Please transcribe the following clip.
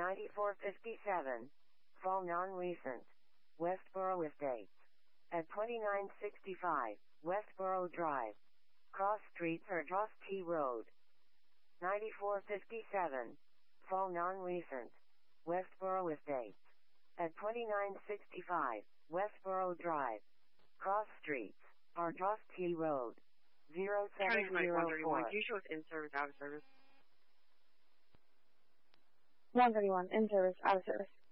9457, Fall non-recent, Westboro Estates. At 2965, Westboro Drive. Cross streets or Joss T Road. 9457, Fall non-recent, Westboro Estates. At 2965, Westboro Drive. Cross streets, or Joss T Road. County Flight 131, 0704. can you show us in service, out of service? 131, in service, out of service.